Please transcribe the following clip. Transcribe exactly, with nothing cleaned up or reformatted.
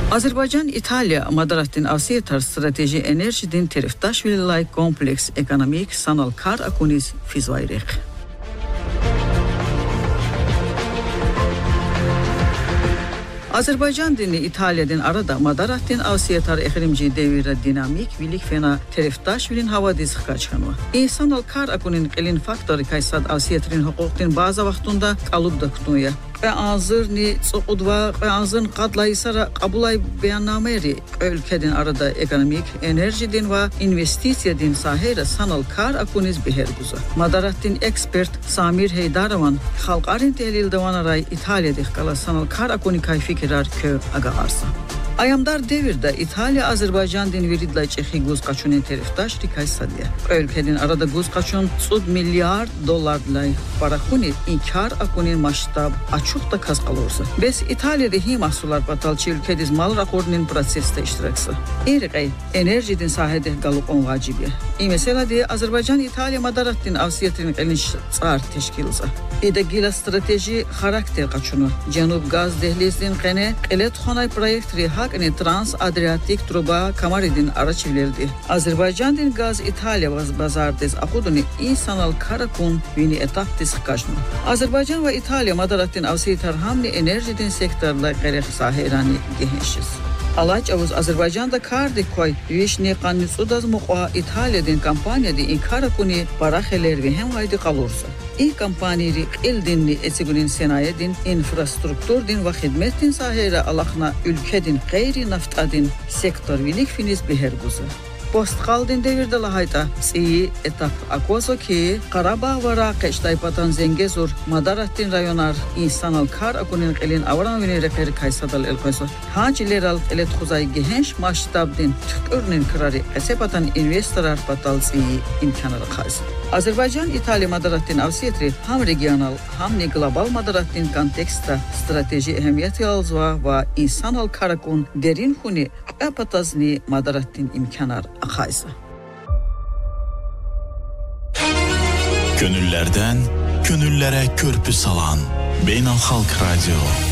Azərbaycan İtaliya Madarattin Avsiyetar strateji enerjidin Teriftaşvili kompleks ekonomik sanalkar akunis fizvayrıq. Azərbaycan dini İtaliyadın arada Madarattin Avsiyetar ekrimci devirə dinamik vilik fena Teriftaşvilin havadiz xaçxanı. İnsanalkar akunin qilin faktori kaysad Avsiyetarin hüquqtin bazı vaxtunda qalıb da kutuya. Ve azırni çoğudva ve azın qadlayısara qabulay beyannameri ülkedin arada ekonomik enerjidin ve investisyadin sahera sanalkar akuniz biherguza. Madarattin ekspert Samir Heydarovan xalqarin tehlil davanaray İtalya'da qala sanalkar akunikay fikirar kö agalarsa. Ayamdar devirde İtalya Azerbaycan din viridla çexi guz qaçunin teriftaş rikay sadiye. Ülkedin arada guz qaçun yüz milyar dolarla paraxuni inkar akunin maştab açıq da kaz qalursa. Bes İtalya'da hi mahsullar batalçı ülkediz mal rakordinin prosesde iştiraksı. Eriqay enerjidin sahede qalıb on vacibiye. İ mesela diye Azerbaycan İtalya Madarattin Avsiyetin qelinç çar teşkilza. Ede gila strateji karakter qaçunu. Canub gaz dehlizin qene qelet xonay proyektri hak ne Trans-Adriatik truba kamaridin araçiverdi. Azerbaycan din gaz İtalya bazardez akuduni insanal karakun vini etap diskajnu. Azerbaycan ve İtalya Madarattin Avsiyetar hamni enerjidin sektörler qerex saherani gehenşiz. Alaç avuz Azerbaycan'da kardi koy vişne qannitsudaz muqa İtalya'dın kampaniyadi inkarakuni baraxeler ve hem vaydi qalursa. İlk kampaniyri qildinli etigunin senayedin, infrastrukturdin ve xidmetin sahera alaqna ülkedin qeyri naftadin sektor vilik finiz biherguzu. Postqaldin devirde lahayta siyi etap akoso ki Qarabağ ve Raqeş taypatan zengezur Madarattin rayonar insanal kar akunin qilin avran vini referi kaysadal elqoso. Hacileral elet xuzay gehenş maştabdin tükürnin kırari esepatan investorar batal siyi imkanı qazı. Azerbaycan İtalya Madarattin Avsiyetri ham regional ham ne global Madarattin konteksta strateji ehemmiyeti alzva ve insanal karakun derin huni apatazni Madarattin imkanar akaysa. Gönüllerden gönüllere körpü salan Beynal Halk Radyo.